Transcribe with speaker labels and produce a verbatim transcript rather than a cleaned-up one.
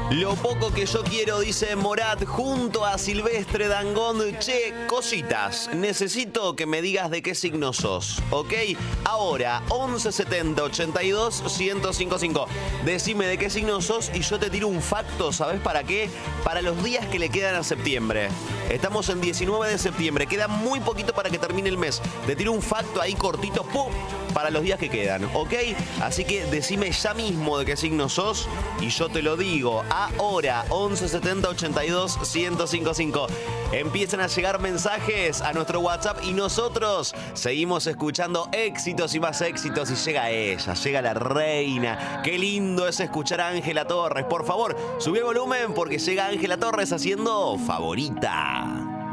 Speaker 1: Lo poco que yo quiero, dice Morat, junto a Silvestre Dangond. Che, cositas, necesito que me digas de qué signo sos, ¿ok? Ahora, once setenta ochenta y dos ciento cincuenta y cinco. Decime de qué signo sos y yo te tiro un facto, ¿sabés para qué? Para los días que le quedan a septiembre. Estamos en diecinueve de septiembre, queda muy poquito para que termine el mes. Te tiro un facto ahí cortito, ¡pum!, para los días que quedan, ¿ok? Así que decime ya mismo de qué signo sos y yo te lo digo. Ahora, once setenta ochenta y dos ciento cincuenta y cinco. Empiezan a llegar mensajes a nuestro WhatsApp y nosotros seguimos escuchando éxitos y más éxitos. Y llega ella, llega la reina. Qué lindo es escuchar a Ángela Torres. Por favor, subí el volumen porque llega Ángela Torres haciendo Favorita.